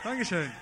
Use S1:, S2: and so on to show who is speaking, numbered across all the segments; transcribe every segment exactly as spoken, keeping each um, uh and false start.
S1: Dankeschön.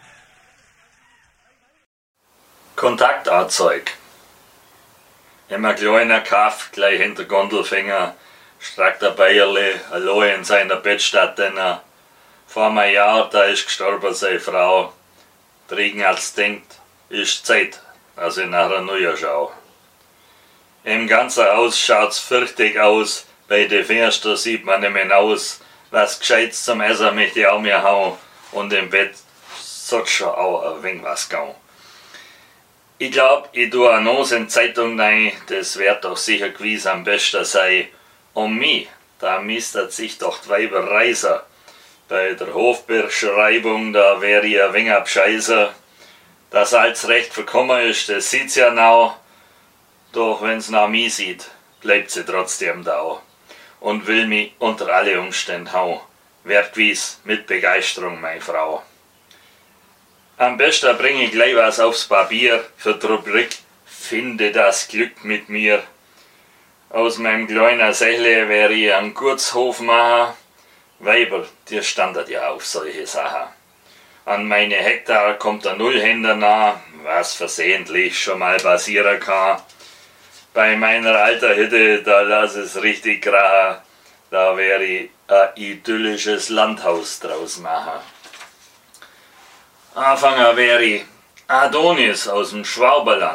S2: Kontaktanzeig. Immer kleiner Kaff, gleich hinter Gondelfinger, streckt der Bayerle allein in seiner Bettstatt, denn er vor einem Jahr, da ist gestorben seine Frau. Trinken als denkt, ist Zeit, dass ich nachher neu schau. Im ganzen Haus schaut's fürchtig aus, bei den Fenstern sieht man nicht mehr aus, was Gescheites zum Essen möchte ich auch mir hauen, und im Bett sollt schon auch ein wenig was gehen. Ich glaub, ich tue eine Nose in die Zeitung rein, das wird doch sicher gewiss am besten sein. Um mich, da mistet sich doch die Weiber reisen. Bei der Hofbeschreibung, da wär ich ein wenig abscheiße. Dass alles recht verkommen ist, das sieht's ja now. Doch wenn's nach mir sieht, bleibt sie trotzdem da. Und will mich unter alle Umstände hauen. Werd gewiss mit Begeisterung, meine Frau. Am besten bringe ich gleich was aufs Papier für die Rubrik Finde das Glück mit mir. Aus meinem kleinen Sächle wär ich einen Gutshof machen. Weiber, die standet ja auf solche Sachen. An meine Hektar kommt der Nullhänder nah, was versehentlich schon mal passieren kann. Bei meiner alten Hütte, da lass es richtig krachen. Da wär ich ein idyllisches Landhaus draus machen. Anfänger wäre ich Adonis aus dem Schwaberland.